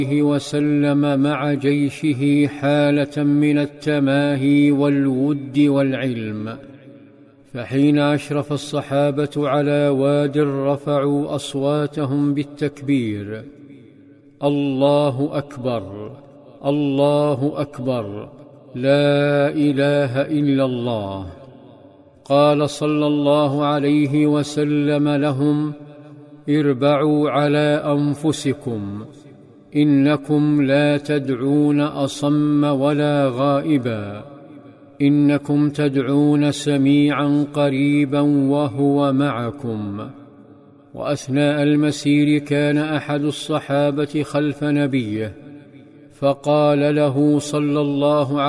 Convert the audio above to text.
وسلم مع جيشه حالة من التماهي والود والعلم، فحين أشرف الصحابة على واد رفعوا أصواتهم بالتكبير: الله أكبر، الله أكبر، لا إله إلا الله. قال صلى الله عليه وسلم لهم: اربعوا على أنفسكم، إنكم لا تدعون أصم ولا غائبا، إنكم تدعون سميعا قريبا وهو معكم. وأثناء المسير كان أحد الصحابة خلف نبيه، فقال له صلى الله عليه